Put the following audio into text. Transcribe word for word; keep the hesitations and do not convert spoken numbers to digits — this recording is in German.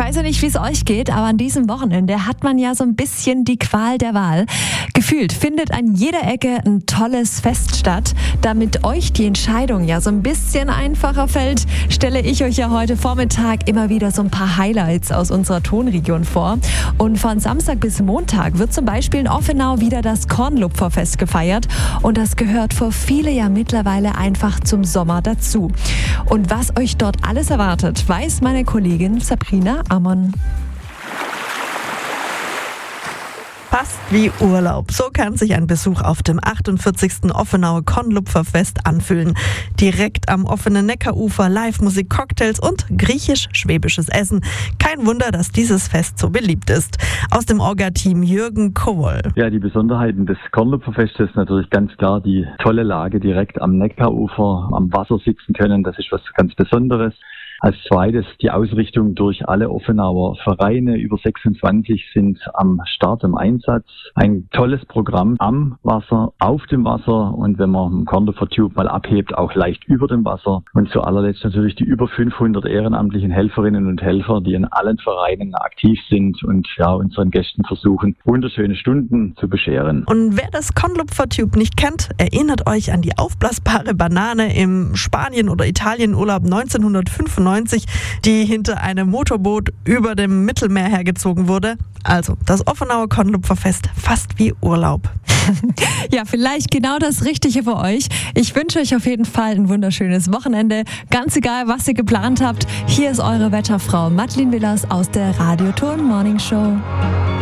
weiß ja nicht, wie es euch geht, aber an diesem Wochenende hat man ja so ein bisschen die Qual der Wahl. Gefühlt findet an jeder Ecke ein tolles Fest statt. Damit euch die Entscheidung ja so ein bisschen einfacher fällt, stelle ich euch ja heute Vormittag immer wieder so ein paar Highlights aus unserer Tonregion vor. Und von Samstag bis Montag wird zum Beispiel in Offenau wieder das Kornlupferfest gefeiert. Und das gehört für viele ja mittlerweile einfach zum Sommer dazu. Und was euch dort alles erwartet, weiß meine Kollegin Sabrina Ammon. Fast wie Urlaub. So kann sich ein Besuch auf dem achtundvierzigsten Offenauer Kornlupferfest anfühlen. Direkt am offenen Neckarufer, Live-Musik, Cocktails und griechisch-schwäbisches Essen. Kein Wunder, dass dieses Fest so beliebt ist. Aus dem Orga-Team Jürgen Kohl. Ja, die Besonderheiten des Kornlupferfestes ist natürlich ganz klar die tolle Lage direkt am Neckarufer, am Wasser sitzen können. Das ist was ganz Besonderes. Als zweites die Ausrichtung durch alle Offenauer Vereine. Über sechsundzwanzig sind am Start im Einsatz. Ein tolles Programm am Wasser, auf dem Wasser und wenn man im Kornlupfer Tube mal abhebt, auch leicht über dem Wasser. Und zu allerletzt natürlich die über fünfhundert ehrenamtlichen Helferinnen und Helfer, die in allen Vereinen aktiv sind und ja unseren Gästen versuchen, wunderschöne Stunden zu bescheren. Und wer das Kornlupfer Tube nicht kennt, erinnert euch an die aufblasbare Banane im Spanien- oder Italienurlaub neunzehnhundertfünfundneunzig, die hinter einem Motorboot über dem Mittelmeer hergezogen wurde. Also das Offenauer Kornlupferfest, fast wie Urlaub. Ja, vielleicht genau das Richtige für euch. Ich wünsche euch auf jeden Fall ein wunderschönes Wochenende. Ganz egal, was ihr geplant habt. Hier ist eure Wetterfrau Madeleine Willers aus der Radioton Morning Show.